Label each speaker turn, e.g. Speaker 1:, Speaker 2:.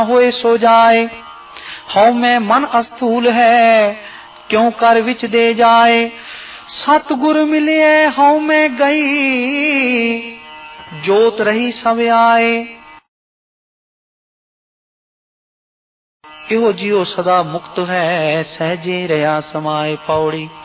Speaker 1: होए सो जाए। हਉ में मन अस्थूल है क्यों कर विच दे जाए। सतगुर मिलिए हਉ में गई जोत रही सब आए। इहो जियो सदा मुक्त है सहजे रहा समाए। पौड़ी